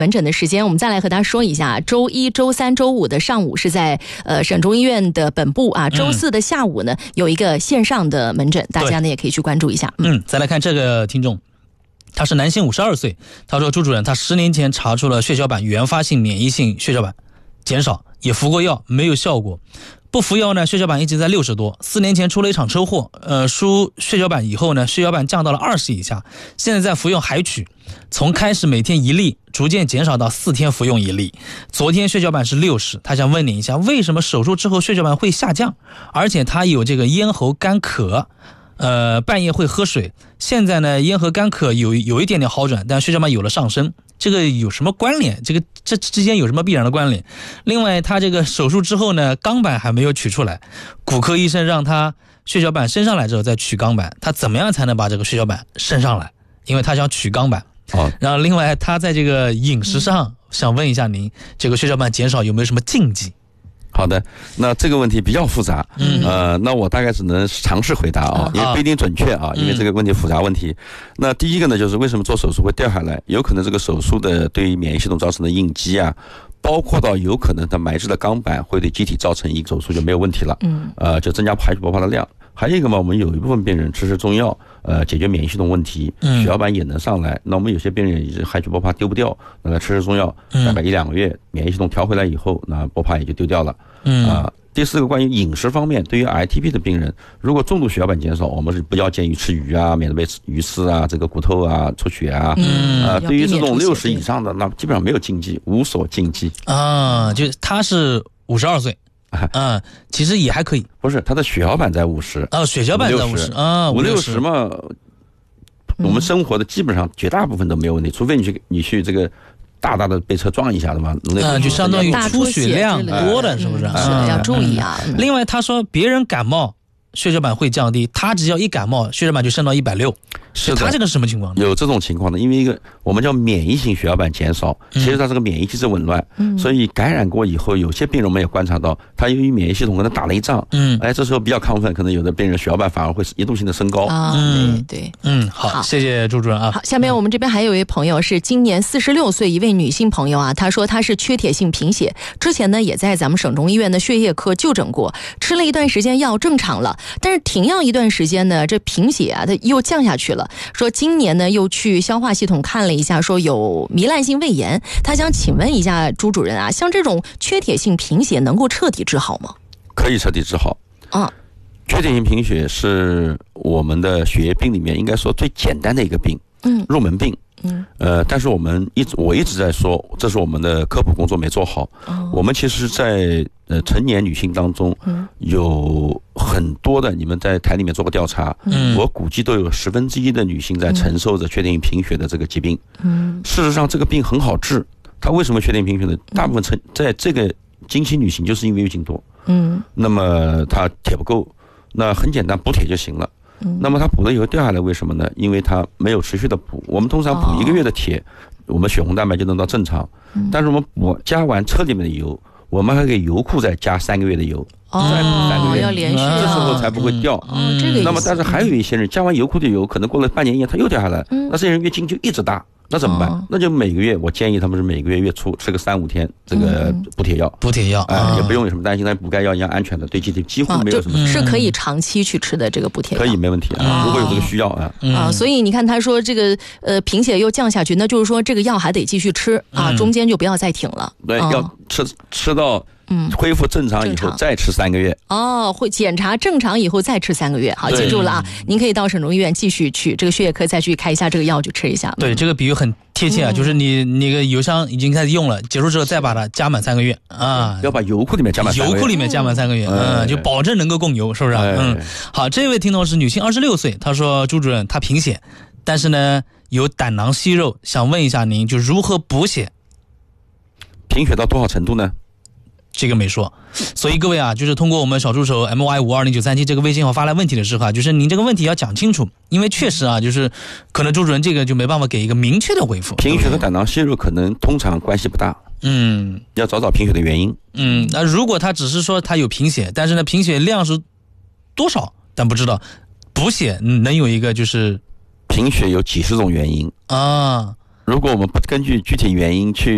门诊的时间，我们再来和大家说一下，周一、周三、周五的上午是在省中医院的本部啊，周四的下午呢有一个线上的门诊，大家呢也可以去关注一下。 再来看这个听众，他是男性52岁，他说朱主任，他10年前查出了血小板原发性免疫性血小板减少，也服过药没有效果，不服药呢血小板一直在60多，4年前出了一场车祸，输血小板以后呢血小板降到了20以下，现在在服用海曲，从开始每天1粒逐渐减少到4天服用1粒，昨天血小板是60，他想问你一下，为什么手术之后血小板会下降，而且他有这个咽喉干渴，半夜会喝水，现在呢咽喉干渴有一点点好转，但血小板有了上升，这个有什么关联？这之间有什么必然的关联？另外他这个手术之后呢钢板还没有取出来，骨科医生让他血小板升上来之后再取钢板，他怎么样才能把这个血小板升上来？因为他想取钢板。然后另外他在这个饮食上想问一下您，这个血小板减少有没有什么禁忌？ 好的，那这个问题比较复杂，那我大概只能尝试回答啊，也不一定准确啊，因为这个问题复杂问题。那第一个呢，就是为什么做手术会掉下来？有可能这个手术的对于免疫系统造成的应激啊，包括到有可能它埋置的钢板会对机体造成一个手术就没有问题了，就增加海曲爆发的量。还有一个嘛，我们有一部分病人吃中药，解决免疫系统问题，血小板也能上来。那我们有些病人也是海曲爆发丢不掉，那吃中药大概1-2个月，免疫系统调回来以后，那爆发也就丢掉了。第四个关于饮食方面，对于 ITP 的病人，如果重度血小板减少，我们是不要建议吃鱼啊，免得被鱼刺啊、这个骨头啊出血啊。对于这种60以上的，那基本上没有禁忌，无所禁忌啊。就他是52岁。其实也还可以， 不是他的血小板在50， 血小板在50啊 ，50嘛，我们生活的基本上绝大部分都没有问题，除非你去这个大的被车撞一下的嘛， 就相当于出血量多的，是不是？ 是的，要注意啊。 另外他说别人感冒血小板会降低，他只要一感冒血小板就升到160，是他这个什么情况呢？ 有这种情况的，因为一个我们叫免疫性血小板减少，其实它是个免疫机制紊乱，所以感染过以后，有些病人我们也观察到，他由于免疫系统跟他打了一仗，这时候比较亢奋，可能有的病人血小板反而会一度性的升高。 对， 好，谢谢朱主任啊。 好，下面我们这边还有一位朋友是今年46岁一位女性朋友啊，她说她是缺铁性贫血，之前呢也在咱们省中医院的血液科就诊过，吃了一段时间药正常了，但是停药一段时间呢，这贫血啊它又降下去了。说今年呢又去消化系统看了一下，说有糜烂性胃炎，他想请问一下朱主任啊，像这种缺铁性贫血能够彻底治好吗？ 可以彻底治好缺铁性贫血是我们的血液病里面应该说最简单的一个病，入门病。但是我一直在说，这是我们的科普工作没做好。我们其实在成年女性当中，有很多的，你们在台里面做过调查，我估计都有1/10的女性在承受着缺铁性贫血的这个疾病。事实上这个病很好治，它为什么缺铁性贫血呢？大部分在这个经期女性就是因为月经多，那么她铁不够，那很简单，补铁就行了。那么它补了以后掉下来，为什么呢？因为它没有持续的补。我们通常补1个月的铁，我们血红蛋白就能到正常。但是我们加完车里面的油，我们还给油库再加3个月的油，再补3个月， 要连续， 这时候才不会掉。那么但是还有一些人加完油库的油，可能过了半年1年，他又掉下来，那这些人月经就一直大。那怎么办？那就每个月，我建议他们是每个月月初吃个3-5天这个补铁药，也不用有什么担心，但补钙药一样安全的，对机体几乎没有什么是可以长期去吃的这个补铁药， 可以没问题啊。如果有这个需要所以你看他说这个贫血又降下去，那就是说这个药还得继续吃啊，中间就不要再停了。 对，要吃到恢复正常以后再吃3个月。 会检查正常以后再吃3个月。好，记住了啊，您可以到省中医院继续去这个血液科再去开一下这个药，去吃一下。 对，这个比喻很贴切啊，就是你那个油箱已经开始用了，结束之后再把它加满3个月啊， 要把油库里面加满3个月， 油库里面加满3个月，就保证能够供油，是不是？好，这位听众是女性26岁，她说朱主任她贫血，但是呢有胆囊息肉，想问一下您就如何补血？ 贫血到多少程度呢？ 这个没说，所以各位啊，就是通过我们小助手 MY520-937这个微信号发来问题的时候啊，就是您这个问题要讲清楚，因为确实啊，就是可能朱主任这个就没办法给一个明确的回复。 贫血和胆囊息肉可能通常关系不大，要找找贫血的原因。 那如果他只是说他有贫血，但是呢贫血量是多少，但不知道补血能有一个就是贫血有几十种原因啊。如果我们不根据具体原因去